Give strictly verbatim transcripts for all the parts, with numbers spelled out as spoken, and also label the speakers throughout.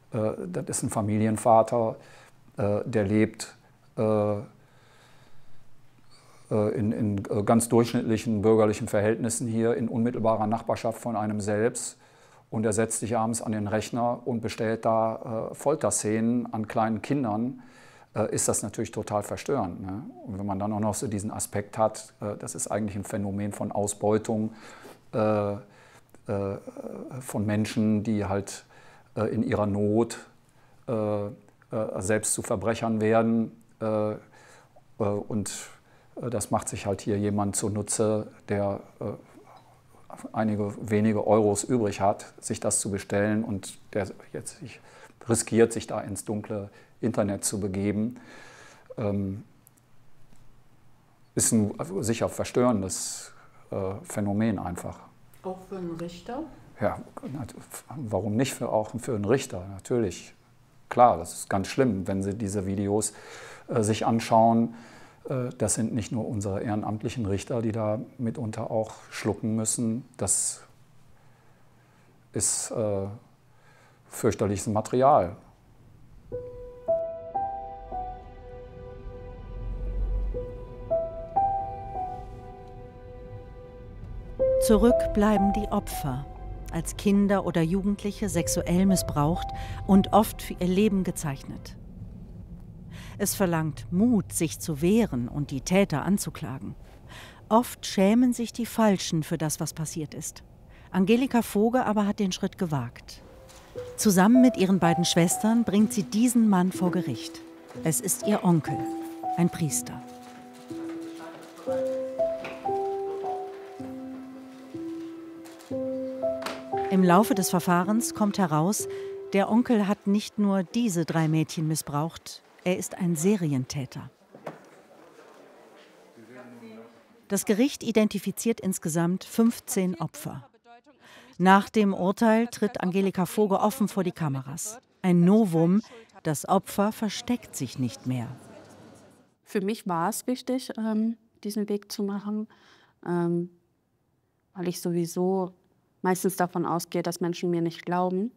Speaker 1: Äh, das ist ein Familienvater, äh, der lebt äh, in, in ganz durchschnittlichen bürgerlichen Verhältnissen hier in unmittelbarer Nachbarschaft von einem selbst. Und er setzt sich abends an den Rechner und bestellt da äh, Folterszenen an kleinen Kindern, äh, ist das natürlich total verstörend. Ne? Und wenn man dann auch noch so diesen Aspekt hat, äh, das ist eigentlich ein Phänomen von Ausbeutung äh, äh, von Menschen, die halt äh, in ihrer Not äh, äh, selbst zu Verbrechern werden. Äh, äh, und äh, das macht sich halt hier jemand zunutze, der äh, einige wenige Euros übrig hat, sich das zu bestellen und der jetzt sich riskiert, sich da ins dunkle Internet zu begeben, ähm, ist ein sicher verstörendes äh, Phänomen einfach.
Speaker 2: Auch für einen Richter?
Speaker 1: Ja, warum nicht für, auch für einen Richter? Natürlich, klar, das ist ganz schlimm, wenn Sie diese Videos äh, sich anschauen. Das sind nicht nur unsere ehrenamtlichen Richter, die da mitunter auch schlucken müssen. Das ist äh, fürchterliches Material.
Speaker 3: Zurück bleiben die Opfer, als Kinder oder Jugendliche sexuell missbraucht und oft für ihr Leben gezeichnet. Es verlangt Mut, sich zu wehren und die Täter anzuklagen. Oft schämen sich die Falschen für das, was passiert ist. Angelika Voge aber hat den Schritt gewagt. Zusammen mit ihren beiden Schwestern bringt sie diesen Mann vor Gericht. Es ist ihr Onkel, ein Priester. Im Laufe des Verfahrens kommt heraus, der Onkel hat nicht nur diese drei Mädchen missbraucht, er ist ein Serientäter. Das Gericht identifiziert insgesamt fünfzehn Opfer. Nach dem Urteil tritt Angelika Voge offen vor die Kameras. Ein Novum, das Opfer versteckt sich nicht mehr.
Speaker 2: Für mich war es wichtig, ähm, diesen Weg zu machen, ähm, weil ich sowieso meistens davon ausgehe, dass Menschen mir nicht glauben.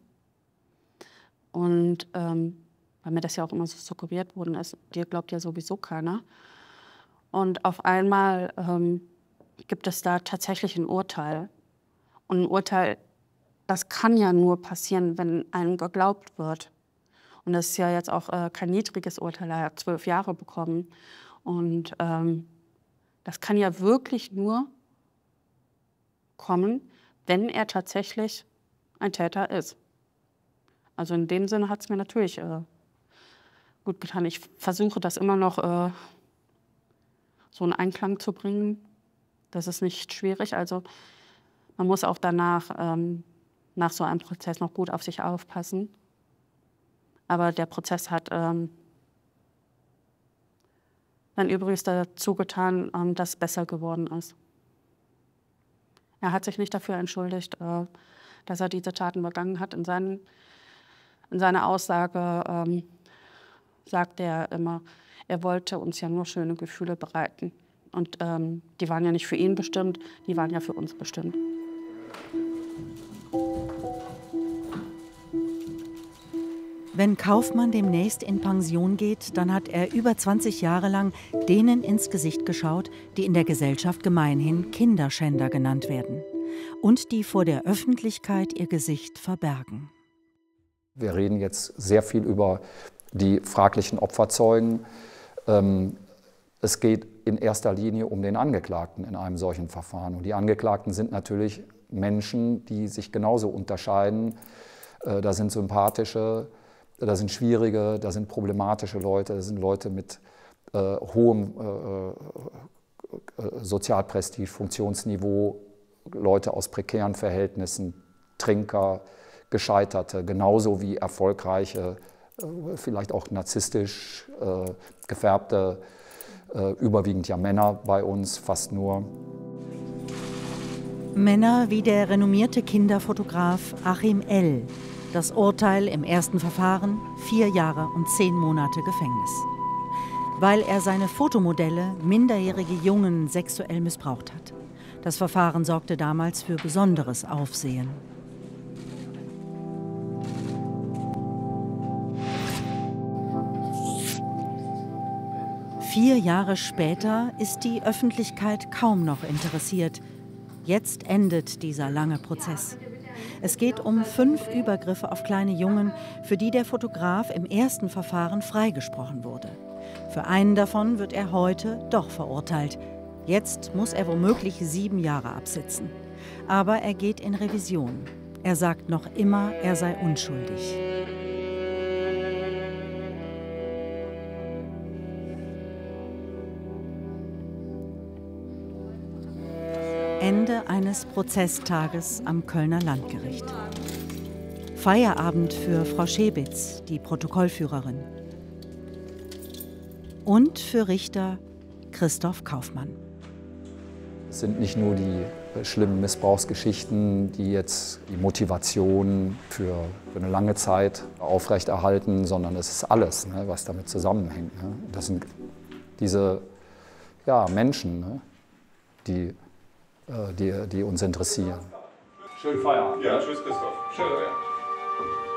Speaker 2: Und ähm, weil mir das ja auch immer so suggeriert worden ist, dir glaubt ja sowieso keiner. Und auf einmal ähm, gibt es da tatsächlich ein Urteil. Und ein Urteil, das kann ja nur passieren, wenn einem geglaubt wird. Und das ist ja jetzt auch äh, kein niedriges Urteil, er hat zwölf Jahre bekommen. Und ähm, das kann ja wirklich nur kommen, wenn er tatsächlich ein Täter ist. Also in dem Sinne hat es mir natürlich äh, gut getan. Ich versuche das immer noch äh, so in Einklang zu bringen. Das ist nicht schwierig. Also man muss auch danach, ähm, nach so einem Prozess noch gut auf sich aufpassen. Aber der Prozess hat ähm, dann übrigens dazu getan, ähm, dass es besser geworden ist. Er hat sich nicht dafür entschuldigt, äh, dass er diese Taten begangen hat. In, seinen, in seiner Aussage ähm, sagt er immer, er wollte uns ja nur schöne Gefühle bereiten. Und ähm, die waren ja nicht für ihn bestimmt, die waren ja für uns bestimmt.
Speaker 3: Wenn Kaufmann demnächst in Pension geht, dann hat er über zwanzig Jahre lang denen ins Gesicht geschaut, die in der Gesellschaft gemeinhin Kinderschänder genannt werden und die vor der Öffentlichkeit ihr Gesicht verbergen.
Speaker 1: Wir reden jetzt sehr viel über die fraglichen Opferzeugen. Es geht in erster Linie um den Angeklagten in einem solchen Verfahren. Und die Angeklagten sind natürlich Menschen, die sich genauso unterscheiden. Da sind sympathische, da sind schwierige, da sind problematische Leute, da sind Leute mit äh, hohem äh, äh, Sozialprestige, Funktionsniveau, Leute aus prekären Verhältnissen, Trinker, Gescheiterte, genauso wie erfolgreiche, äh, vielleicht auch narzisstisch äh, gefärbte, äh, überwiegend ja Männer bei uns, fast nur.
Speaker 3: Männer wie der renommierte Kinderfotograf Achim L. Das Urteil im ersten Verfahren, vier Jahre und zehn Monate Gefängnis. Weil er seine Fotomodelle, minderjährige Jungen, sexuell missbraucht hat. Das Verfahren sorgte damals für besonderes Aufsehen. Vier Jahre später ist die Öffentlichkeit kaum noch interessiert. Jetzt endet dieser lange Prozess. Es geht um fünf Übergriffe auf kleine Jungen, für die der Fotograf im ersten Verfahren freigesprochen wurde. Für einen davon wird er heute doch verurteilt. Jetzt muss er womöglich sieben Jahre absitzen. Aber er geht in Revision. Er sagt noch immer, er sei unschuldig. Ende eines Prozesstages am Kölner Landgericht. Feierabend für Frau Schebitz, die Protokollführerin. Und für Richter Christoph Kaufmann.
Speaker 1: Es sind nicht nur die schlimmen Missbrauchsgeschichten, die jetzt die Motivation für, für eine lange Zeit aufrechterhalten, sondern es ist alles, ne, was damit zusammenhängt. Ne? Das sind diese ja, Menschen, ne, die Die, die uns interessieren.
Speaker 4: Schönen Feierabend. Ja, tschüss Christoph. Schön, ja.